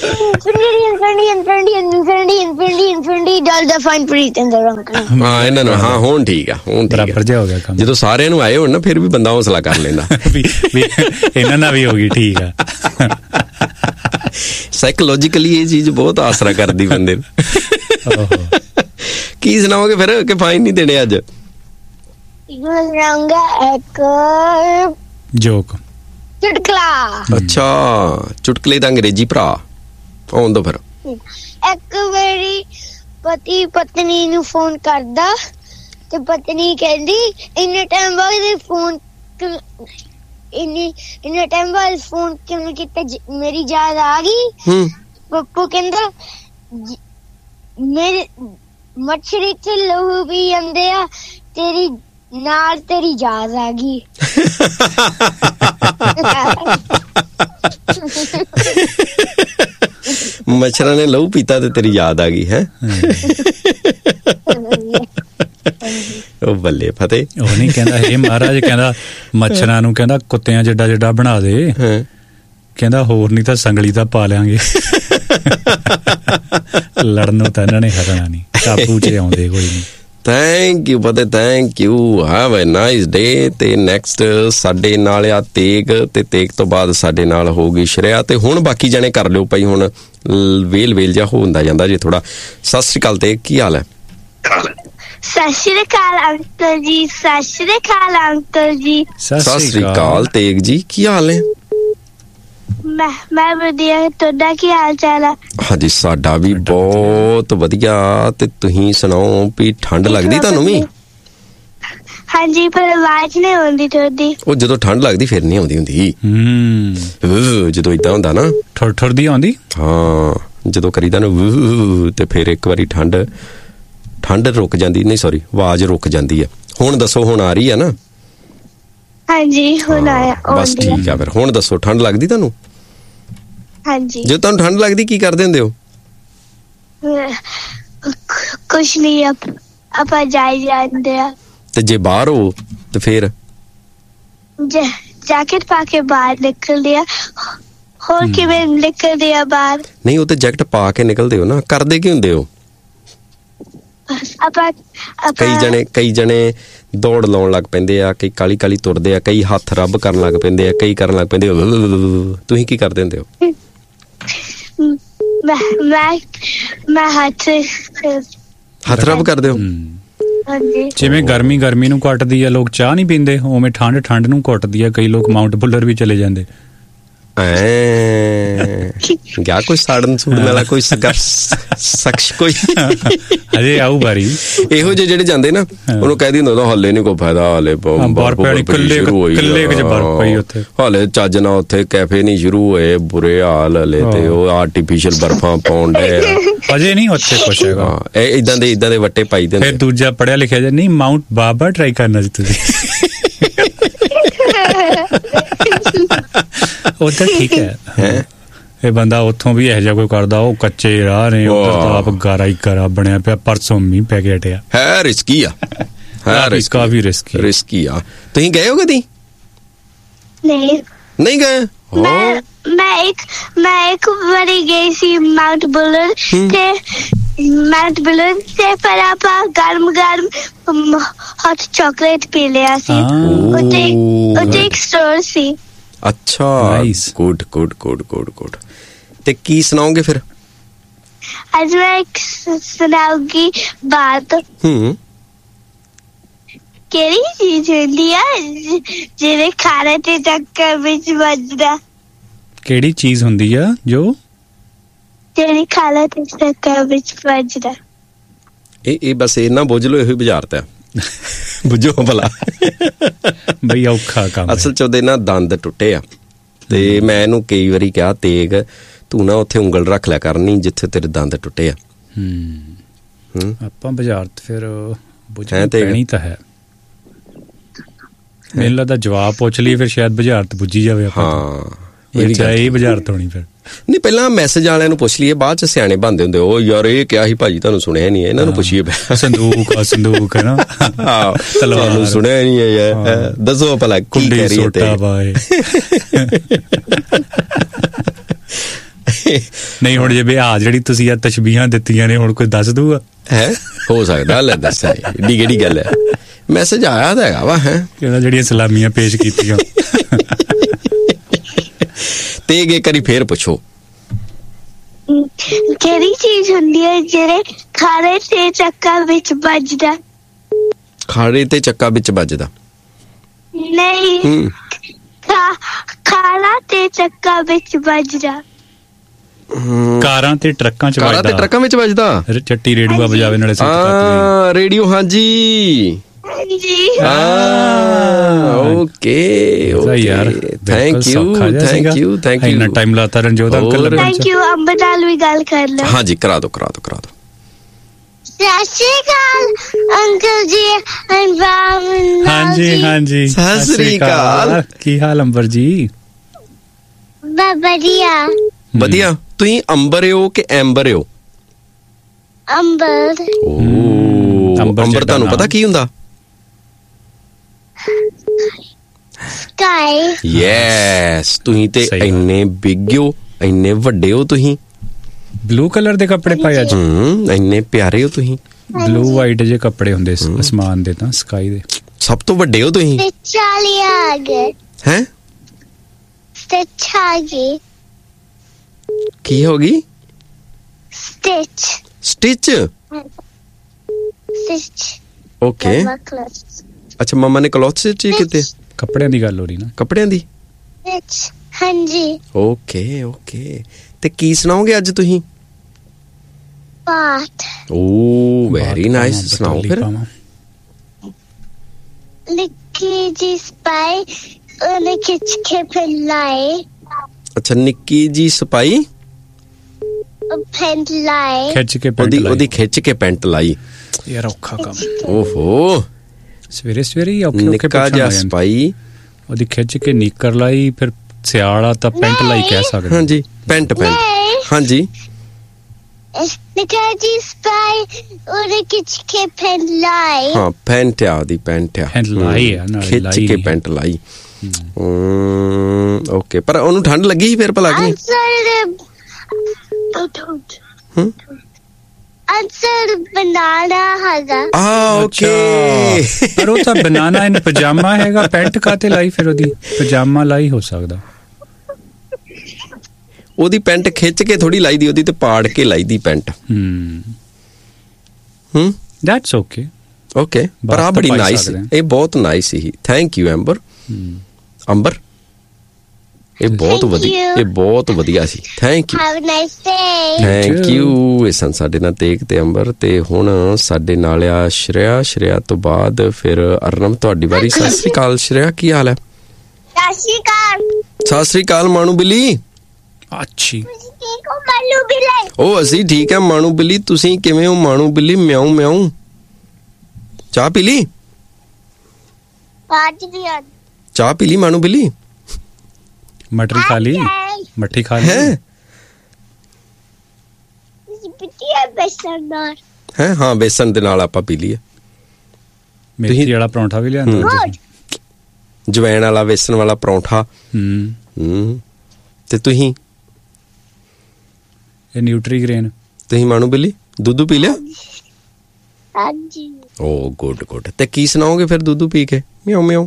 ਹਾਂ, ਇਹਨਾਂ ਨੂੰ ਹਾਂ ਹੁਣ ਠੀਕ ਆ, ਹੁਣ ਬਰਾਬਰ ਜਿਹਾ ਹੋ ਗਿਆ ਕੰਮ। ਜਦੋਂ ਸਾਰਿਆਂ ਨੂੰ ਆਏ ਹੋਣ ਨਾ, ਫਿਰ ਵੀ ਬੰਦਾ ਹੌਸਲਾ ਕਰ ਲੈਂਦਾ। ਇਹਨਾਂ ਨਾਲ ਵੀ ਹੋ ਗਈ ਠੀਕ ਆ। ਸਾਈਕੋਲੋਜੀਕਲੀ ਇਹ ਚੀਜ਼ ਬਹੁਤ ਆਸਰਾ ਕਰਦੀ ਬੰਦੇ ਨੂੰ। ਕੀ ਸੁਣਾਓਗੇ ਫਿਰ ਕਿ ਫਾਈਨ ਨਹੀਂ ਦੇਣੇ ਅੱਜ? ਇੱਕ ਜੋਕ, ਚੁਟਕਲਾ। ਅੱਛਾ, ਚੁਟਕਲੇ ਦਾ ਅੰਗਰੇਜ਼ੀ ਭਰਾ ਆਉਣ ਦੋ ਫਿਰ। ਇੱਕ ਵਾਰੀ ਪਤੀ ਪਤਨੀ ਨੂੰ ਫੋਨ ਕਰਦਾ ਤੇ ਪਤਨੀ ਕਹਿੰਦੀ ਇੰਨੇ ਟਾਈਮ ਬਾਅਦ ਫੋਨ ਇੰਨੀ ਇੰਨੇ ਟਾਈਮ ਬਾਅਦ ਫੋਨ ਕਿਉਂ ਕੀਤਾ, ਮੇਰੀ ਯਾਦ ਆ ਗਈ। ਪੱਪੂ ਕਹਿੰਦਾ ਮੇਰੇ ਮੱਛਰੀ ਚ ਲਹੂ ਵੀ ਆਂਦੇ ਆ, ਤੇਰੀ ਨਾਲ ਤੇਰੀ ਯਾਦ ਆ ਗਈ। ਮੱਛਰਾਂ ਨੇ ਲਹੂ ਪੀਤਾ ਤੇ ਤੇਰੀ ਯਾਦ ਆ ਗਈ ਹੈ। ਉਹ ਬੱਲੇ ਫਤਿਹ। ਉਹ ਨਹੀਂ ਕਹਿੰਦਾ ਇਹ ਮਹਾਰਾਜ, ਕਹਿੰਦਾ ਮੱਛਰਾਂ ਨੂੰ ਕਹਿੰਦਾ ਕੁੱਤਿਆਂ ਜਿੱਡਾ ਜਿੱਡਾ ਬਣਾ ਦੇ, ਕਹਿੰਦਾ ਹੋਰ ਨਹੀਂ ਤਾਂ ਸੰਗਲੀ ਤਾਂ ਪਾ ਲਿਆਂਗੇ। ਲੜਨ ਨੂੰ ਤਾਂ ਇਹਨਾਂ ਨੇ ਹਟਣਾ ਨਹੀਂ, ਕਾਬੂ ਚ ਆਉਂਦੇ ਕੋਈ ਨਹੀਂ। Thank you Fateh, thank you. Have a nice day. ਤੇ ਨੈਕਸਟ ਸਾਡੇ ਨਾਲ ਆ ਤੇਗ, ਤੇ ਤੇਗ ਤੋਂ ਬਾਅਦ ਸਾਡੇ ਨਾਲ ਹੋਊਗੀ ਸ਼੍ਰੇਆ। ਤੇ ਹੁਣ ਬਾਕੀ ਜਣੇ ਕਰ ਲਿਓ ਭਾਈ, ਹੁਣ ਵੇਲ ਵੇਲ ਜਿਹਾ ਹੁੰਦਾ ਜਾਂਦਾ ਜੇ ਥੋੜਾ। ਸਤਿ ਸ੍ਰੀ ਅਕਾਲ ਤੇਗ, ਕੀ ਹਾਲ ਹੈ? ਸਤਿ ਸ਼੍ਰੀ ਅਕਾਲ ਅੰਕਲ ਜੀ। ਸਤਿ ਸ਼੍ਰੀ ਅਕਾਲ ਅੰਕਲ ਜੀ। ਸਤਿ ਸ੍ਰੀ ਅਕਾਲ ਤੇਗ ਜੀ, ਕੀ ਹਾਲ ਹੈ? ਮੈਂ ਮੈਂ ਵਧੀਆ, ਤੁਹਾਡਾ ਕੀ ਹਾਲ ਚਾਲ ਹੈ? ਹਾਂਜੀ, ਸਾਡਾ ਵੀ ਬਹੁਤ ਵਧੀਆ। ਤੇ ਤੁਸੀਂ ਸੁਣਾਓ ਵੀ ਠੰਡ ਲੱਗਦੀ ਤੁਹਾਨੂੰ ਵੀ? ਹਾਂਜੀ, ਪਰ ਆਵਾਜ਼ ਨਹੀਂ ਆਉਂਦੀ ਤੁਹਾਡੀ। ਉਹ ਜਦੋਂ ਠੰਡ ਲੱਗਦੀ ਫਿਰ ਨਹੀਂ ਆਉਂਦੀ ਹੁੰਦੀ। ਹੂੰ, ਜਦੋਂ ਏਦਾਂ ਹੁੰਦਾ ਨਾ ਠੁਰ ਠੁਰ ਦੀ ਆਉਂਦੀ। ਹਾਂ, ਜਦੋਂ ਕਰੀਦਾ ਨਾ ਤੇ ਫਿਰ ਇੱਕ ਵਾਰੀ ਠੰਡ ਠੰਡ ਰੁਕ ਜਾਂਦੀ। ਨਹੀਂ ਸੌਰੀ, ਆਵਾਜ਼ ਰੁਕ ਜਾਂਦੀ ਆ। ਹੁਣ ਦੱਸੋ, ਹੁਣ ਆ ਰਹੀ ਆ ਨਾ? ਹਾਂਜੀ, ਹੁਣ ਆਇਆ। ਬਸ ਠੀਕ ਆ। ਫਿਰ ਹੁਣ ਦੱਸੋ, ਠੰਡ ਲੱਗਦੀ ਤੁਹਾਨੂੰ? ਹਾਂਜੀ। ਜੇ ਤੁਹਾਨੂੰ ਠੰਡ ਲੱਗਦੀ ਕੀ ਕਰਦੇ ਹੁੰਦੇ ਹੋ? ਕੁਛ ਨਹੀਂ, ਆਪਾਂ ਜਾਈ ਜਾਂਦੇ ਆ। ਤੇ ਜੇ ਬਾਹਰ ਹੋ ਤੇ ਫਿਰ? ਜੈਕਟ ਪਾ ਕੇ ਬਾਹਰ ਨਿਕਲਦੇ ਆ। ਹੋਰ ਕਿਵੇਂ ਨਿਕਲਦੇ ਆ ਬਾਹਰ? ਨਹੀਂ, ਉਹ ਤੇ ਜੈਕਟ ਪਾ ਕੇ ਨਿਕਲਦੇ ਹੋ ਨਾ। ਕਰਦੇ ਕੀ ਹੁੰਦੇ ਹੋ? ਆਪਾਂ ਕਈ ਜਣੇ ਕਈ ਜਣੇ ਦੌੜ ਲਾਉਣ ਲੱਗ ਪੈਂਦੇ ਆ, ਕਈ ਕਾਲੀ ਕਾਲੀ ਤੁਰਦੇ ਆ, ਕਈ ਹੱਥ ਰੱਬ ਕਰਨ ਲੱਗ ਪੈਂਦੇ ਆ, ਕਈ ਕਰਨ ਲੱਗ ਪੈਂਦੇ। ਤੁਸੀਂ ਕੀ ਕਰਦੇ ਹੁੰਦੇ ਹੋ? ਮੈਂ ਮੈਂ ਹੱਥ ਹੱਥ ਰੱਬ ਕਰਦੇ ਹੋ? ਹਾਂਜੀ। ਜਿਵੇਂ ਗਰਮੀ ਗਰਮੀ ਨੂੰ ਕੱਟਦੀ ਆ, ਲੋਕ ਚਾਹ ਨਹੀਂ ਪੀਂਦੇ, ਉਵੇਂ ਠੰਡ ਠੰਡ ਨੂੰ ਕੱਟਦੀ ਆ। ਕਈ ਲੋਕ ਮਾਊਂਟ ਬੁੱਲਰ ਵੀ ਚਲੇ ਜਾਂਦੇ। ਗਿਆ ਕੋਈ ਸਾੜਨ ਸੂੜਨ ਵਾਲਾ ਕੋਈ ਸ਼ਖਸ ਕੋਈ ਅਜੇ ਆਊ ਬਾਰੀ। ਇਹੋ ਜਿਹੇ ਜਿਹੜੇ ਜਾਂਦੇ ਨਾ, ਉਹਨੂੰ ਕਹਿ ਦਿੰਦਾ ਹੁੰਦਾ ਹਲੇ ਨੀ ਕੋਈ ਫਾਇਦਾ, ਹਲੇ ਹਲੇ ਚੱਜ ਨਾ ਉੱਥੇ ਕੈਫੇ ਨੀ ਸ਼ੁਰੂ ਹੋਏ, ਬੁਰੇ ਹਾਲ ਹਲੇ। ਤੇ ਉਹ ਆਰਟੀਫੀਸ਼ੀਅਲ ਬਰਫਾਂ ਪਾਉਣ ਡੇ ਅਜੇ ਨਹੀਂ ਉੱਥੇ ਕੁਛ ਹੈਗਾ। ਏਦਾਂ ਦੇ ਏਦਾਂ ਦੇ ਵੱਟੇ ਪਾਈ ਦਿੰਦੇ। ਫਿਰ ਦੂਜਾ ਪੜਿਆ ਲਿਖਿਆ ਜਾ ਨਹੀਂ, ਮਾਊਂਟ ਬਾਬਾ ਟਰਾਈ ਕਰਨਾ ਜੀ ਤੁਸੀਂ। ਉਹ ਤਾਂ ਠੀਕ ਹੈ। ਇਹ ਬੰਦਾ ਉੱਥੋਂ ਵੀ ਇਹੋ ਜਿਹਾ ਕੋਈ ਕਰਦਾ, ਉਹ ਕੱਚੇ ਰਾਹ ਨੇ, ਉੱਧਰ ਤਾਂ ਆਪ ਗਾਰਾ ਹੀ ਗਾਰਾ ਬਣਿਆ ਪਿਆ। ਪਰਸੋਂ ਮੀਂਹ ਪੈ ਕੇ ਹਟਿਆ। ਹੈ ਰਿਸਕੀ ਆ, ਹੈ ਕਾਫੀ ਰਿਸਕੀ ਰਿਸਕੀ ਆ। ਤੁਸੀਂ ਗਏ ਹੋ ਕਦੀ? ਨਹੀਂ ਨਹੀਂ ਗਏ? ਮੈਂ ਮੈਂ ਇੱਕ ਮੈਂ ਇੱਕ ਵਾਰੀ ਗਈ ਸੀ ਮਾਊਂਟ ਬੁੱਲਰ ਤੇ ਮਾਊਂਟ ਬੁੱਲਰ ਤੇ ਪਰ ਆਪਾਂ ਗਰਮ ਗਰਮ ਹੌਟ ਚਾਕਲੇਟ ਪੀ ਲਿਆ ਸੀ। ਉੱਥੇ ਉੱਥੇ ਇੱਕ ਸਟੋਰ ਸੀ। ਅੱਛਾ, good good good good good. ਤੇ ਕੀ ਸੁਣਾਓਗੇ ਫਿਰ? ਅੱਜ ਮੈਂ ਇੱਕ ਸੁਣਾਉਗੀ ਬਾਤ। ਹੂੰ, ਕਿਹੜੀ ਚੀਜ਼ ਹੁੰਦੀ ਆ ਜਿਹੜੇ ਖਾਣੇ ਤੇ ਟੱਕਰ ਵਿੱਚ ਵੱਜਦਾ? ਕਿਹੜੀ ਚੀਜ਼ ਹੁੰਦੀ ਆ ਜੋ ਜਿਹੜੀ ਖਾਣੇ ਤੇ ਟੱਕਰ ਵਿੱਚ ਵੱਜਦਾ? ਇਹ ਇਹ ਬਸ ਇਹਨਾਂ ਬੁੱਝ ਲੋ, ਇਹੋ ਬੁਝਾਰਤ ਆ। ਬੁੱਝੋ ਭਲਾ ਬਈ ਔਖਾ ਕੰਮ। ਅਸਲ ਚ ਉਹਦੇ ਨਾ ਦੰਦ ਟੁੱਟੇ ਆ। ਤੇ ਮੈਂ ਇਹਨੂੰ ਕਈ ਵਾਰੀ ਕਿਹਾ, ਤੇਗ ਤੂੰ ਨਾ ਉੱਥੇ ਉਂਗਲ ਰੱਖ ਲਿਆ ਕਰਨੀ ਜਿੱਥੇ ਤੇਰੇ ਦੰਦ ਟੁੱਟੇ ਆ। ਆਪਾਂ ਬਾਜ਼ਾਰ ਫਿਰ ਬੁੱਝਣੀ ਪੈਣੀ ਤਾਂ ਹੈ। ਮੈਨੂੰ ਲੱਗਦਾ ਜਵਾਬ ਪੁੱਛ ਲਈ ਫਿਰ ਸ਼ਾਇਦ ਬਾਜ਼ਾਰ ਤੋਂ ਪੁੱਜੀ ਜਾਵੇ। ਹਾਂ ਇਹ ਬਾਜ਼ਾਰ ਤੋਂ ਨਹੀਂ ਫਿਰ ਨਹੀਂ, ਪਹਿਲਾਂ ਮੈਸੇਜ ਵਾਲਿਆਂ ਨੂੰ ਪੁੱਛ ਲਈਏ, ਬਾਅਦ ਚ ਸਿਆਣੇ ਬਣਦੇ ਹੁੰਦੇ। ਉਹ ਯਾਰ ਇਹ ਕਿਹਾ ਸੀ ਭਾਜੀ, ਤੁਹਾਨੂੰ ਸੁਣਿਆ ਨਹੀਂ, ਇਹਨਾਂ ਨੂੰ ਪੁੱਛੀਏ। ਸੰਦੂਕ ਆ ਸੰਦੂਕ ਹੈ ਨਾ, ਤੁਹਾਨੂੰ ਸੁਣਿਆ ਨਹੀਂ ਹੈ ਯਾਰ, ਦੱਸੋ ਭਲਾ ਕੀ ਕਹਿ ਰਹੀ ਹੈ। ਨਹੀਂ ਹੁਣ ਜੇ ਆ ਜਿਹੜੀ ਤੁਸੀਂ ਆ ਤਸ਼ਬੀਹਾਂ ਦਿੱਤੀਆਂ ਨੇ, ਹੁਣ ਕੋਈ ਦੱਸ ਦੂਗਾ? ਹੈ ਹੋ ਸਕਦਾ, ਲੈ ਦੱਸ ਏਡੀ ਕਿਹੜੀ ਗੱਲ ਹੈ। ਮੈਸੇਜ ਆਇਆ ਤਾਂ ਹੈਗਾ ਵਾ, ਹੈ ਕਿਹੜਾ ਜਿਹੜੀਆਂ ਸਲਾਮੀਆਂ ਪੇਸ਼ ਕੀਤੀਆਂ। ਤੇ ਇਹ ਕਰੀ ਫੇਰ ਪੁੱਛੋ, ਕਿਹੜੀ ਚੀਜ਼ ਹੁੰਦੀ ਹੈ ਜਿਹੜੇ ਖਾਰੇ ਤੇ ਚੱਕਾ ਵਿੱਚ ਵੱਜਦਾ? ਖਾਰੇ ਤੇ ਚੱਕਾ ਵਿੱਚ ਵੱਜਦਾ? ਨਹੀਂ, ਖਾਰਾ ਤੇ ਚੱਕਾ ਵਿੱਚ ਵੱਜਦਾ। ਕਾਰਾਂ ਤੇ ਟਰੱਕਾਂ ਚ ਕਾਰਾਂ ਤੇ ਟਰੱਕਾਂ ਵਿੱਚ ਵੱਜਦਾ। ਚੱਟੀ ਰੇਡੀਓ ਵਜਾਵੇ ਨਾਲੇ ਹਾਂ ਰੇਡੀਓ। ਹਾਂਜੀ ਓਕੇ ਯਾਰ, thank you thank you thank you. ਇੰਨਾ ਟਾਈਮ ਲਾਤਾ ਰਣਜੋਤ ਅੰਕਲ। Thank you. ਅੰਬਰ ਨਾਲ ਵੀ ਗੱਲ ਕਰ ਲਓ। ਹਾਂਜੀ ਕਰਾ ਦੋ ਕਰਾ ਦੋ ਕਰਾ ਦੋ। ਸਤਿ ਸ਼੍ਰੀ ਅਕਾਲ ਅੰਕਲ ਜੀ। ਹਾਂਜੀ ਹਾਂਜੀ ਸਤਿ ਸ਼੍ਰੀ ਅਕਾਲ। ਕੀ ਹਾਲ ਅੰਬਰ ਜੀ? ਵਧੀਆ ਵਧੀਆ। ਤੁਸੀਂ ਅੰਬਰ ਹੋ ਕਿ ਐਂਬਰ ਹੋ? ਅੰਬਰ। ਅੰਬਰ ਤੁਹਾਨੂੰ ਪਤਾ ਕੀ ਹੁੰਦਾ? ਸਕਾਈ। ਯੈਸ, ਤੁਸੀਂ ਤੇ ਇੰਨੇ ਬਿਗ ਹੋ, ਇੰਨੇ ਵੱਡੇ ਹੋ ਤੁਸੀਂ। ਬਲੂ ਕਲਰ ਦੇ ਕੱਪੜੇ ਪਾਏ ਅੱਜ। ਹੂੰ, ਇੰਨੇ ਪਿਆਰੇ ਹੋ ਤੁਸੀਂ। ਬਲੂ ਵਾਈਟ ਜੇ ਕੱਪੜੇ ਹੁੰਦੇ ਅਸਮਾਨ ਦੇ, ਤਾਂ ਸਕਾਈ ਦੇ। ਸਭ ਤੋਂ ਵੱਡੇ ਹੋ ਤੁਸੀਂ। ਚਾਲੀ ਆ ਗਏ ਹੈ ਸਟਿਚ ਆ ਗਈ। ਕੀ ਹੋ ਗਈ? ਸਟਿਚ। Stitch stitch okay. ਅੱਛਾ, ਮਮਾ ਨੇ ਕਲੌਥ ਸਟਿਚ ਕੀਤੇ? ਕੱਪੜਿਆਂ ਦੀ ਗੱਲ ਹੋ ਰਹੀ ਨਾ, ਕੱਪੜਿਆਂ ਦੀ। ਹਾਂਜੀ ਓਕੇ ਓਕੇ। ਤੇ ਕੀ ਸੁਣਾਓਗੇ ਅੱਜ ਤੁਸੀਂ? ਬਾਤ। ਓ ਵੈਰੀ ਨਾਈਸ, ਸੁਣਾਓ ਫਿਰ। ਨਿੱਕੀ ਜੀ ਸਪਾਈ ਉਹਨੇ ਖਿੱਚ ਕੇ ਫੈਲਾਏ। ਅੱਛਾ, ਨਿੱਕੀ ਜੀ ਸਪਾਈ ਪੈਂਟ ਲਾਈ। ਖਿੱਚ ਕੇ ਪੈਂਟ ਲਾਈ। ਉਹਦੀ ਖਿੱਚ ਕੇ ਪੈਂਟ ਲਾਈ। ਯਾਰ ਔਖਾ ਕੰਮ। ਓਹੋ, ਸਵੇਰੇ ਸਵੇਰੇ ਹੀ ਔਖੇ ਔਖੇ ਨਿੱਕਾ ਜਿਹਾ ਸਪਾਈ ਉਹਦੀ ਖਿੱਚ ਕੇ ਨੀਕਰ ਲਾਈ। ਫਿਰ ਸਿਆਲ ਆ ਤਾਂ ਪੈਂਟ ਲਾਈ ਕਹਿ ਸਕਦੇ। ਹਾਂਜੀ, ਪੈਂਟ ਪੈਂਟ। ਹਾਂਜੀ, ਨਿੱਕਾ ਜੀ ਸਪਾਈ ਉਹਨੇ ਖਿੱਚ ਕੇ ਪੈਂਟ ਲਾਈ। ਹਾਂ ਪੈਂਟ ਆ, ਉਹਦੀ ਪੈਂਟ ਆ, ਪੈਂਟ ਲਾਈ ਆ, ਨਾਲ ਖਿੱਚ ਕੇ ਪੈਂਟ ਲਾਈ। ਓਕੇ, ਪਰ ਉਹਨੂੰ ਠੰਡ ਲੱਗੀ ਸੀ ਫਿਰ ਭਲਾ ਕਿ ਨਹੀਂ? ਹੂੰ, ਆਨਸਰ ਬਨਾਨਾ ਹੈਗਾ। ਆ ਓਕੇ। ਪਰ ਉਹ ਤਾਂ ਬਨਾਨਾ ਇਨ ਪਜਾਮਾ ਹੈਗਾ, ਪੈਂਟ ਕਾਤੇ ਲਾਈ ਫਿਰ? ਉਹਦੀ ਪਜਾਮਾ ਲਾਈ ਹੋ ਸਕਦਾ। ਉਹਦੀ ਪੈਂਟ ਖਿੱਚ ਕੇ ਥੋੜੀ ਲਾਈ ਦੀ, ਉਹਦੀ ਤੇ ਪਾੜ ਕੇ ਲਾਈ ਦੀ ਪੈਂਟ। ਹੂੰ ਹੂੰ ਦੈਟਸ ਓਕੇ ਓਕੇ। ਪਰ ਆ ਬੜੀ ਨਾਈਸ, ਇਹ ਬਹੁਤ ਨਾਈਸ ਸੀ। ਥੈਂਕ ਯੂ ਅੰਬਰ। ਅੰਬਰ, ਇਹ ਬਹੁਤ ਵਧੀਆ, ਇਹ ਬਹੁਤ ਵਧੀਆ ਸੀ। Thank you. Have a nice day. Thank you. ਇਹ ਸਨ ਸਾਡੇ ਨਾਲ ਤੇਗ ਤੇ ਅੰਬਰ। ਤੇ ਹੁਣ ਸਾਡੇ ਨਾਲ ਆ ਸ਼੍ਰੇਆ। ਸ਼੍ਰੇਆ ਤੋਂ ਬਾਅਦ ਫਿਰ ਅਰਨਮ, ਤੁਹਾਡੀ ਵਾਰੀ। ਸਤਿ ਸ੍ਰੀ ਅਕਾਲ ਸ਼੍ਰੇਆ, ਕੀ ਹਾਲ ਹੈ? ਸਤਿ ਸ਼੍ਰੀ ਅਕਾਲ। ਸਤਿ ਸ੍ਰੀ ਅਕਾਲ ਮਾਣੂ ਬਿੱਲੀ। ਅੱਛੀ, ਠੀਕ ਹੋ ਮਾਣੂ ਬਿੱਲੀ? ਉਹ ਅਸੀਂ ਠੀਕ ਹੈ ਮਾਣੂ ਬਿੱਲੀ, ਤੁਸੀਂ ਕਿਵੇਂ ਹੋ ਮਾਣੂ ਬਿੱਲੀ? ਮਿਆਉ ਮਿਆਉ। ਚਾਹ ਪੀ ਲਈ? ਚਾਹ ਪੀ ਲਈ ਮਾਣੂ ਬਿੱਲੀ? ਮਟਰੀ ਖਾ ਲਈ? ਮੱਠੀ ਖਾ ਲਈ ਹੈ? ਹੈ ਹਾਂ, ਬੇਸਣ ਦੇ ਨਾਲ ਆਪਾਂ ਪੀ ਲਈ। ਮੇਥੀ ਵਾਲਾ ਪਰੌਂਠਾ ਵੀ ਲਿਆਂਦਾ, ਜਵੈਣ ਵਾਲਾ, ਬੇਸਣ ਵਾਲਾ ਪਰੌਂਠਾ। ਹੂੰ ਹੂੰ। ਤੇ ਤੁਸੀਂ? ਇਹ ਨਿਊਟਰੀ ਗ੍ਰੇਨ। ਤੁਸੀਂ ਮਾਣੂ ਬਿੱਲੀ ਦੁੱਧ ਪੀ ਲਿਆ? ਹਾਂਜੀ। ਓ ਗੁੱਡ ਗੁੱਡ। ਤੇ ਕੀ ਸੁਣਾਓਗੇ ਫਿਰ ਦੁੱਧ ਪੀ ਕੇ? ਮਿਆਉ ਮਿਆਉ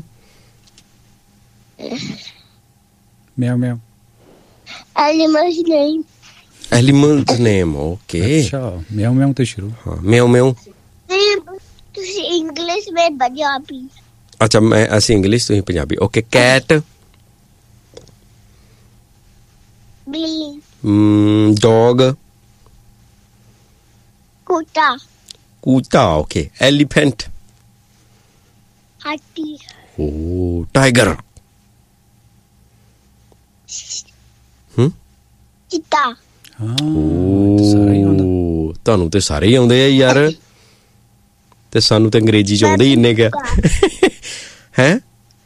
ਮਿਆਉ ਮਿਆਉ। ਐਨੀਮਲਸ ਨੇਮ। ਐਨੀਮਲਸ ਨੇਮ ਓਕੇ। ਅੱਛਾ, ਮਿਆਉ ਮਿਆਉ ਤੋਂ ਸ਼ੁਰੂ। ਹਾਂ, ਮਿਆਉ ਮਿਆਉ। ਤੁਸੀਂ ਇੰਗਲਿਸ਼ ਮੈਂ ਪੰਜਾਬੀ। ਅੱਛਾ, ਮੈਂ ਅਸੀਂ ਇੰਗਲਿਸ਼, ਤੁਸੀਂ ਪੰਜਾਬੀ। ਓਕੇ। ਕੈਟ। ਬਿੱਲੀ। ਡੌਗ। ਕੁੱਤਾ। ਕੁੱਤਾ ਓਕੇ। ਐਲੀਫੈਂਟ। ਹਾਥੀ। ਓ ਟਾਈਗਰ। ਹੂੰ, ਚੀਤਾ। ਹਾਂ ਸਾਰਾ ਹੀ ਹੁੰਦਾ। ਤੁਹਾਨੂੰ ਤੇ ਸਾਰੇ ਹੀ ਆਉਂਦੇ ਆ ਯਾਰ, ਤੇ ਸਾਨੂੰ ਤੇ ਅੰਗਰੇਜ਼ੀ ਚ ਆਉਂਦੇ ਹੀ ਇੰਨੇ ਕਿਆ ਹੈ।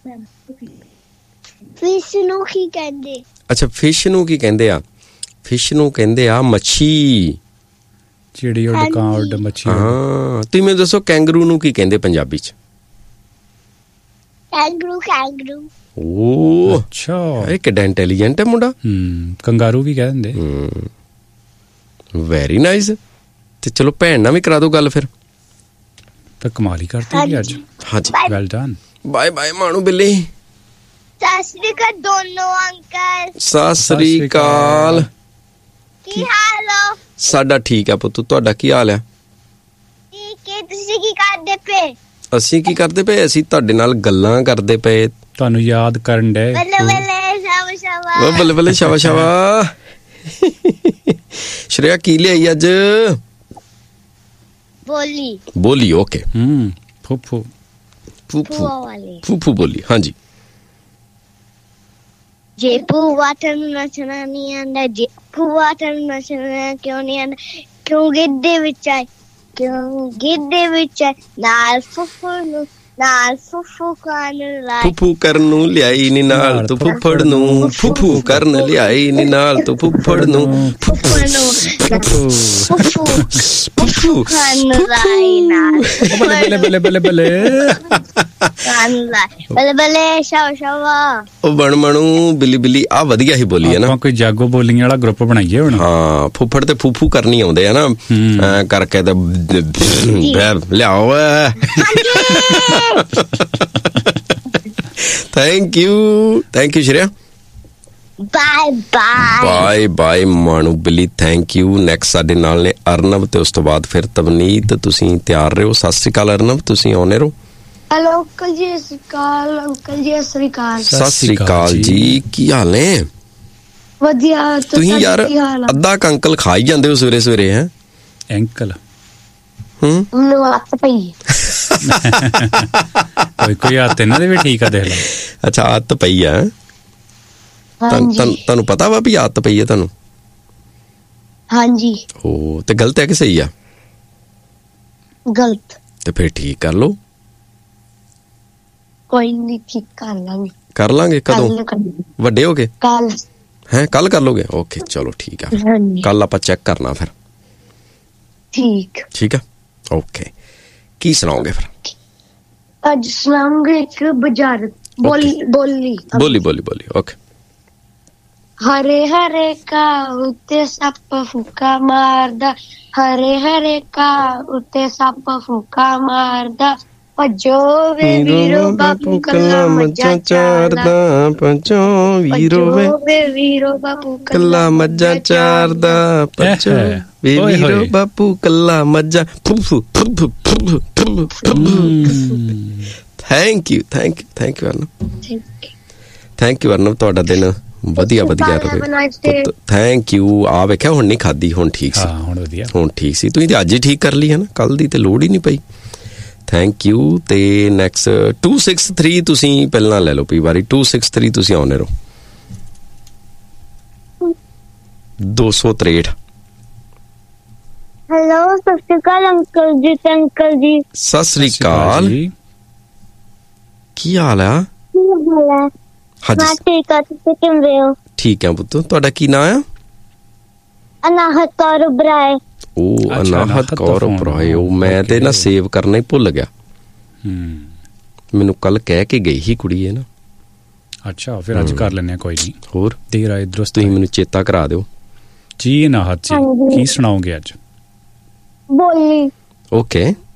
ਫਿਸ਼ ਨੂੰ ਕੀ ਕਹਿੰਦੇ? ਅੱਛਾ ਫਿਸ਼ ਨੂੰ ਕੀ ਕਹਿੰਦੇ ਆ? ਫਿਸ਼ ਨੂੰ ਕਹਿੰਦੇ ਆ ਮੱਛੀ, ਜਿਹੜੀ ਉੱਡ ਕਾਂ ਉੱਡ ਮੱਛੀ। ਹਾਂ ਤੁਸੀਂ ਮੈਨੂੰ ਦੱਸੋ ਕੈਂਗਰੂ ਨੂੰ ਕੀ ਕਹਿੰਦੇ ਪੰਜਾਬੀ ਚ? ਕੈਂਗਰੂ। ਕੈਂਗਰੂ। ਓ ਅੱਛਾ, ਇਹ ਕਿੱਡਾ ਇੰਟੈਲੀਜੈਂਟ ਹੈ ਮੁੰਡਾ। ਹੂੰ ਕੰਗਾਰੂ ਵੀ ਕਹਿ ਦਿੰਦੇ। ਹੂੰ ਵੈਰੀ ਨਾਈਸ। ਤੇ ਚਲੋ ਭੈਣ ਨਾਲ ਵੀ ਕਰਾ ਦਿਓ ਗੱਲ ਫਿਰ। ਤਾਂ ਕਮਾਲ ਹੀ ਕਰਤੀ ਅੱਜ। ਹਾਂਜੀ ਵੈਲ ਡਨ। ਬਾਏ ਬਾਏ ਮਾਣੂ ਬਿੱਲੀ। ਸਤਿ ਸ਼੍ਰੀ ਅਕਾਲ ਦੋਨੋਂ ਅੰਕਲ। ਸਤਿ ਸ੍ਰੀ ਅਕਾਲ। ਕੀ ਹਾਲ ਹੋ? ਸਾਡਾ ਠੀਕ ਆ ਪੁੱਤ, ਤੁਹਾਡਾ ਕੀ ਹਾਲ ਆ? ਠੀਕ ਹੈ। ਤੁਸੀਂ ਕੀ ਕਰਦੇ ਪਏ? ਅਸੀਂ ਕੀ ਕਰਦੇ ਪਏ? ਅਸੀਂ ਤੁਹਾਡੇ ਨਾਲ ਗੱਲਾਂ ਕਰਦੇ ਪਏ, ਤੁਹਾਨੂੰ ਯਾਦ ਕਰਨ ਡੇ। ਬੱਲੇ ਬੱਲੇ ਸ਼ਾਵਾ ਸ਼ਾਵਾ। ਬੱਲੇ ਬੱਲੇ ਸ਼ਾਵਾ ਸ਼ਾਵਾ। ਸ਼੍ਰੇਆ ਕੀ ਲਿਆਈ ਅੱਜ? ਬੋਲੀ। ਬੋਲੀ ਓਕੇ। ਹੂੰ ਫੂਫੂ ਫੂਫੂ ਵਾਲੀ। ਫੂਫੂ ਬੋਲੀ ਹਾਂਜੀ। ਜੇ ਭੂਆ ਤੈਨੂੰ ਨੱਚਣਾ ਨਹੀਂ ਆਂਦਾ, ਜੇ ਭੂਆ ਤੈਨੂੰ ਨੱਚਣਾ ਕਿਉਂ ਨਹੀਂ ਆਂਦਾ, ਕਿਉਂ ਗਿੱਧੇ ਵਿੱਚ ਆਏ, ਕਿਉਂ ਗਿੱਧੇ ਵਿੱਚ ਆਏ, ਨਾਲ ਫੁੱਫੜ ਨੂੰ ਨਾਲ ਫੁੱਫੂ ਕਰਨ ਲਾਏ। ਫੁੱਫੂ ਕਰਨ ਨੂੰ ਲਿਆਈ ਨੀ ਨਾਲ ਤੂੰ ਫੁੱਫੜ ਨੂੰ, ਫੁੱਫੂ ਕਰਨ ਲਿਆਈ ਨੀ ਨਾਲ ਤੂੰ ਫੁੱਫੜ ਨੂੰ, ਫੁੱਫੜ ਨੂੰ ਫੁੱਫੂ ਫੁੱਫੂ ਕਰਨ ਲਾਏ ਨਾਲ। ਬੱਲੇ ਬੱਲੇ ਬੱਲੇ ਬੱਲੇ ਕਰਨ ਲਾਏ ਬੱਲੇ ਬੱਲੇ ਸ਼ਾਵਾ ਸ਼ਾਵਾ। ਉਹ ਬਣ ਬਣੂ ਬਿੱਲੀ ਬਿੱਲੀ ਆ ਵਧੀਆ ਹੀ ਬੋਲੀ ਹੈ ਨਾ। ਆਪਾਂ ਕੋਈ ਜਾਗੋ ਬੋਲੀਆਂ ਵਾਲਾ ਗਰੁੱਪ ਬਣਾਈਏ ਹੁਣ। ਹਾਂ ਫੁੱਫੜ ਤੇ ਫੂਫੂ ਕਰਨੀ ਆਉਂਦੇ ਆ ਨਾ ਕਰਕੇ ਤੇ ਲਿਆਓ। Thank you thank you Shreya. Bye bye bye bye ਮਾਣੂ ਬਿੱਲੀ ਥੈਂਕ ਯੂ। ਨੈਕਸਟ ਸਾਡੇ ਨਾਲ ਨੇ ਅਰਨਵ ਤੇ ਉਸ ਤੋਂ ਬਾਅਦ ਫਿਰ ਤਵਨੀਤ। ਤੁਸੀਂ ਤਿਆਰ ਰਹੋ। ਸਤਿ ਸ੍ਰੀ ਅਕਾਲ ਅਰਨਵ, ਤੁਸੀਂ ਆਉਣੇ ਰਹੋ। ਹੈਲੋ ਅੰਕਲ ਜੀ। ਸਤਿ ਸ੍ਰੀ ਅਕਾਲ ਅੰਕਲ ਜੀ। ਸਤਿ ਸ੍ਰੀ ਅਕਾਲ। ਸਤਿ ਸ੍ਰੀ ਅਕਾਲ ਜੀ। ਕੀ ਹਾਲ ਨੇ? ਵਧੀਆ। ਤੁਸੀਂ ਯਾਰ ਅੱਧਾ ਕ ਅੰਕਲ ਖਾ ਹੀ ਜਾਂਦੇ ਹੋ ਸਵੇਰੇ ਸਵੇਰੇ ਹੈ ਅੰਕਲ। ਹੂੰ ਮੈਨੂੰ ਆਦਤ ਪਈ। ਕੋਈ ਕੋਈ ਆਦਤ ਇਹਨਾਂ ਦੇ ਵੀ ਠੀਕ ਆ ਦੇਖ ਲੈ। ਅੱਛਾ ਆਦਤ ਪਈ ਆ। ਤੁਹਾਨੂੰ ਪਤਾ ਵਾ ਵੀ ਆਦਤ ਪਈ ਆ ਤੁਹਾਨੂੰ? ਹਾਂਜੀ। ਉਹ ਤੇ ਗਲਤ ਹੈ ਕਿ ਸਹੀ ਆ? ਗਲਤ। ਤੇ ਫਿਰ ਠੀਕ ਕਰ ਲਓ। ਕੋਈ ਨਹੀਂ ਠੀਕ ਕਰ ਲਾਂਗੇ। ਕਰ ਲਾਂਗੇ ਕਦੋਂ? ਵੱਡੇ ਹੋ ਗਏ? ਕੱਲ। ਹੈ ਕੱਲ ਕਰ ਲੋਗੇ? ਓਕੇ ਚਲੋ ਠੀਕ ਆ। ਕੱਲ ਆਪਾਂ ਚੈੱਕ ਕਰਨਾ ਫਿਰ। ਠੀਕ ਠੀਕ ਆ ਓਕੇ। ਕੀ ਸੁਣਾਓਗੇ ਫਿਰ? ਅੱਜ ਸੁਣਾਉਂਗੇ ਇੱਕ ਬਾਜ਼ਾਰ ਬੋਲੀ ਬੋਲੀ ਬੋਲੀ ਬੋਲੀ ਬੋਲੀ ਓਕੇ। ਹਰੇ ਹਰੇ ਕਾ ਉੱਤੇ ਸੱਪ ਫੂਕਾ ਮਾਰਦਾ, ਹਰੇ ਹਰੇ ਕਾ ਉੱਤੇ ਸੱਪ ਫੂਕਾ ਮਾਰਦਾ, ਭੱਜੋ ਵੇ ਵੀਰੋ ਬਾਪੂ ਕੱਲਾ ਮੱਝਾਂ ਚਾਰਦਾ, ਭੱਜੋ ਵੀਰੋ ਵੇ ਵੀਰੋ ਬਾਪੂ ਕੱਲਾ ਮੱਝਾਂ ਚਾਰਦਾ, ਭੱਜੋ ਵੇ ਵੀਰੋ ਬਾਪੂ ਕੱਲਾ ਮੱਝਾਂ। Thank you thank you thank you ਅਰਨਵ। Thank you ਅਰਨਵ, ਤੁਹਾਡਾ ਦਿਨ ਵਧੀਆ ਵਧੀਆ ਰਹੇ। Thank you. ਆ ਵੇਖਿਆ ਹੁਣ ਨਹੀਂ ਖਾਦੀ, ਹੁਣ ਠੀਕ ਸੀ। ਹੁਣ ਵਧੀਆ, ਹੁਣ ਠੀਕ ਸੀ। ਤੁਸੀਂ ਤੇ ਅੱਜ ਹੀ ਠੀਕ ਕਰ ਲਈ ਹੈ ਨਾ, ਕੱਲ ਦੀ ਤੇ ਲੋੜ ਹੀ ਨਹੀਂ ਪਈ। Thank you. ਤੇ ਨੈਕਸਟ ਟੂ ਸਿਕਸ ਥ੍ਰੀ ਤੁਸੀਂ ਪਹਿਲਾਂ ਲੈ ਲਓ ਪੀ ਵਾਰੀ। ਟੂ ਸਿਕਸ ਥ੍ਰੀ ਤੁਸੀਂ ਆਉਣੇ ਰਹੋ। ਦੋ ਸੌ ਤਰੇਠ। ਹੈਲੋ ਸਤਿ ਸ਼੍ਰੀ ਅਕਾਲ ਅੰਕਲ ਜੀ। ਤੇ ਅੰਕਲ ਜੀ ਸਤਿ ਸ਼੍ਰੀ ਅਕਾਲ। ਕੀ ਹਾਲ ਆ? ਹਾਂਜੀ ਠੀਕ ਆ, ਤੁਸੀਂ ਕਿਵੇਂ ਹੋ? ਠੀਕ ਆ ਪੁੱਤ। ਤੁਹਾਡਾ ਕੀ ਨਾਂ ਆ? ਅਨਾਹਤ ਕੌਰ ਉਬਰਾਏ। ਉਹ ਅਨਾਹਤ ਕੌਰ ਉਬਰਾਏ। ਉਹ ਮੈਂ ਤੇ ਨਾ ਸੇਵ ਕਰਨਾ ਹੀ ਭੁੱਲ ਗਿਆ। ਮੈਨੂੰ ਕੱਲ ਕਹਿ ਕੇ ਗਈ ਸੀ ਕੁੜੀ ਹੈ ਨਾ। ਅੱਛਾ ਫਿਰ ਅੱਜ ਕਰ ਲੈਣੇ ਕੋਈ ਨਹੀਂ। ਹੋਰ ਦੇਰ ਆਏ ਦਰੁਸਤ। ਤੁਸੀਂ ਮੈਨੂੰ ਚੇਤਾ ਕਰਾ ਦਿਓ ਜੀ। ਅਨਾਹਤ ਜੀ ਕੀ ਸੁਣਾਓਗੇ ਅੱਜ? ਬੋਲੀ। ਓਕੇ